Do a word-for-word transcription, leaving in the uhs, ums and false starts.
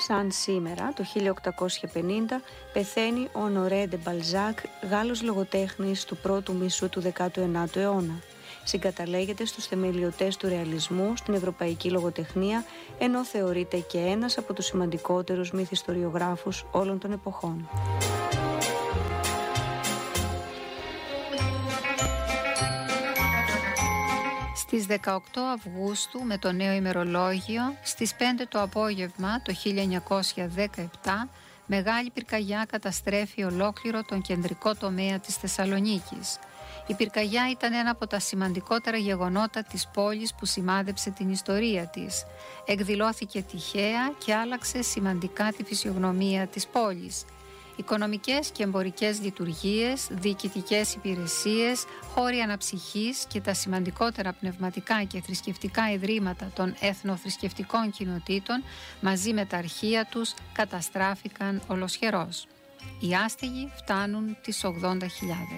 σαν σήμερα, το χίλια οκτακόσια πενήντα, πεθαίνει ο Ονορέ ντε Μπαλζάκ, Γάλλος λογοτέχνης του πρώτου μισού του δέκατου ενάτου αιώνα. Συγκαταλέγεται στους θεμελιωτές του ρεαλισμού στην ευρωπαϊκή λογοτεχνία, ενώ θεωρείται και ένας από τους σημαντικότερους μυθιστοριογράφους όλων των εποχών. Στις δεκαοκτώ Αυγούστου, με το νέο ημερολόγιο, στις πέντε το απόγευμα το χίλια εννιακόσια δεκαεπτά, μεγάλη πυρκαγιά καταστρέφει ολόκληρο τον κεντρικό τομέα της Θεσσαλονίκης. Η πυρκαγιά ήταν ένα από τα σημαντικότερα γεγονότα της πόλης που σημάδεψε την ιστορία της. Εκδηλώθηκε τυχαία και άλλαξε σημαντικά τη φυσιογνωμία της πόλης. Οικονομικές και εμπορικές λειτουργίες, διοικητικές υπηρεσίες, χώροι αναψυχής και τα σημαντικότερα πνευματικά και θρησκευτικά ιδρύματα των εθνοθρησκευτικών κοινοτήτων μαζί με τα αρχεία τους καταστράφηκαν ολοσχερώς. Οι άστεγοι φτάνουν τις ογδόντα χιλιάδες.